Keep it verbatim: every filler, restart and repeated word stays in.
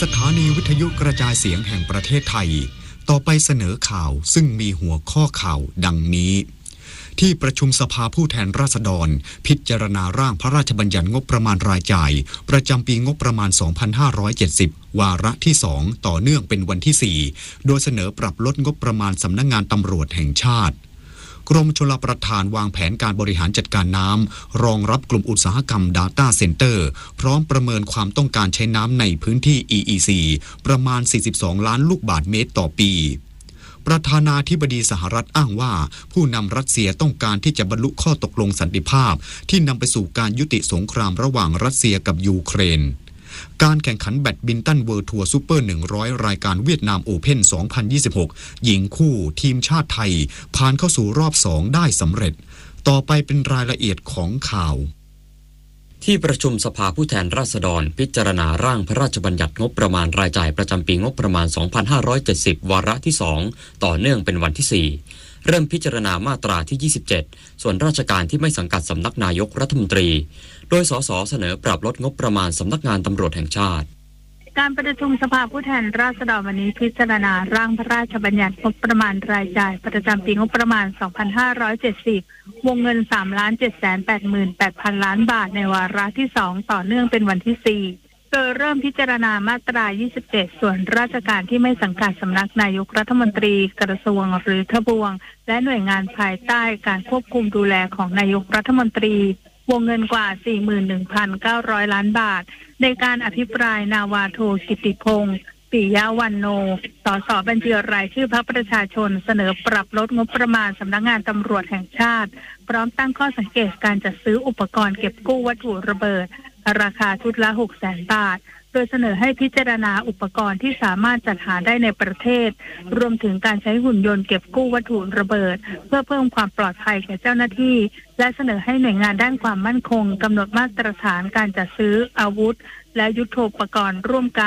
สถานีวิทยุกระจายเสียงแห่งประเทศไทยต่อไปเสนอข่าวซึ่งมีหัวข้อข่าวดังนี้ที่ประชุมสภาผู้แทนราษฎรพิจารณาร่างพระราชบัญญัติงบประมาณรายจ่ายประจำปีงบประมาณ สองพันห้าร้อยเจ็ดสิบ วาระที่ สอง ต่อเนื่องเป็นวันที่ สี่ โดยเสนอปรับลดงบประมาณสำนักงานตำรวจแห่งชาติกรมชลประทานวางแผนการบริหารจัดการน้ำรองรับกลุ่มอุตสาหกรรม Data Center พร้อมประเมินความต้องการใช้น้ำในพื้นที่ อี อี ซี ประมาณ สี่สิบสอง ล้านลูกบาศก์เมตรต่อปีประธานาธิบดีสหรัฐอ้างว่าผู้นำรัสเซียต้องการที่จะบรรลุข้อตกลงสันติภาพที่นำไปสู่การยุติสงครามระหว่างรัสเซียกับยูเครนการแข่งขันแบดมินตันเวิลด์ทัวร์ซูเปอร์ หนึ่งร้อย รายการเวียดนามโอเพ่น สองพันยี่สิบหก หญิงคู่ทีมชาติไทยผ่านเข้าสู่รอบ สอง ได้สำเร็จต่อไปเป็นรายละเอียดของข่าวที่ประชุมสภาผู้แทนราษฎรพิจารณาร่างพระราชบัญญัติงบประมาณรายจ่ายประจำปีงบประมาณ สองพันห้าร้อยเจ็ดสิบ วาระที่ สอง ต่อเนื่องเป็นวันที่ สี่ เริ่มพิจารณามาตราที่ ยี่สิบเจ็ด ส่วนราชการที่ไม่สังกัดสำนักนายกรัฐมนตรีโดยสสเสนอปรับลดงบประมาณสำนักงานตำรวจแห่งชาติการประชุมสภาผู้แทนราษฎรวันนี้พิจารณาร่างพระราชบัญญัติงบประมาณรายจ่ายประจำปีงบประมาณ สองพันห้าร้อยเจ็ดสิบ วงเงิน สามล้านเจ็ดแสนแปดหมื่นแปดพัน ล้านบาทในวาระที่ สอง ต่อเนื่องเป็นวันที่ สี่ โดยเริ่มพิจารณามาตรา ยี่สิบเจ็ด ส่วนราชการที่ไม่สังกัดสำนักนายกรัฐมนตรีกระทรวงหรือทบวงและหน่วยงานภายใต้การควบคุมดูแลของนายกรัฐมนตรีวงเงินกว่า สี่หมื่นหนึ่งพันเก้าร้อย ล้านบาทในการอภิปรายนาวาโทกิติพงศ์ปิยะวันโนสสบัญชีรายชื่อพรรคประชาชนเสนอปรับลดงบประมาณสำนักงานตำรวจแห่งชาติพร้อมตั้งข้อสังเกตการจัดซื้ออุปกรณ์เก็บกู้วัตถุระเบิดราคาชุดละ หกแสน บาทโดยเสนอให้พิจารณาอุปกรณ์ที่สามารถจัดหาได้ในประเทศรวมถึงการใช้หุ่นยนต์เก็บกู้วัตถุระเบิดเพื่อเพิ่มความปลอดภัยแก่เจ้าหน้าที่และเสนอให้หน่วยงานด้านความมั่นคงกำหนดมาตรฐานการจัดซื้ออาวุธและยุทโธปกรณ์ร่วมกัน